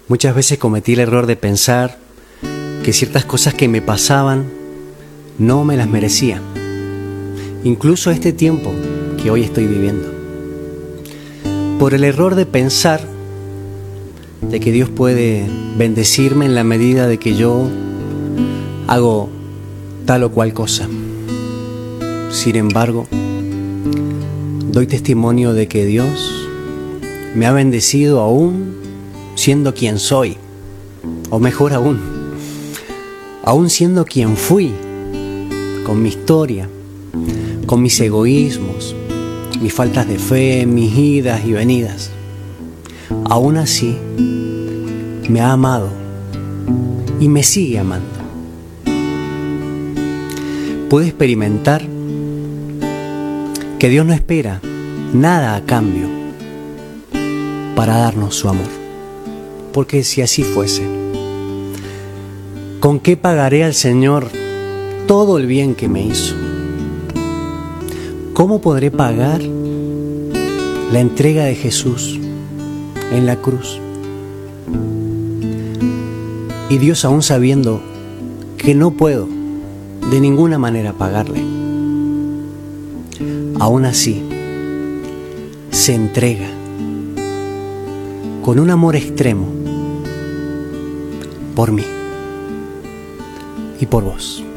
Muchas veces cometí el error de pensar que ciertas cosas que me pasaban no me las merecía. Incluso este tiempo que hoy estoy viviendo. Por el error de pensar de que Dios puede bendecirme en la medida de que yo hago tal o cual cosa. Sin embargo, doy testimonio de que Dios me ha bendecido aún siendo quien soy, o mejor aún siendo quien fui, con mi historia, con mis egoísmos, mis faltas de fe, mis idas y venidas. Aún así, me ha amado y me sigue amando. Puedo experimentar que Dios no espera nada a cambio para darnos su amor. Porque si así fuese, ¿con qué pagaré al Señor todo el bien que me hizo? ¿Cómo podré pagar la entrega de Jesús en la cruz? Y Dios, aún sabiendo que no puedo de ninguna manera pagarle, aún así se entrega con un amor extremo por mí y por vos.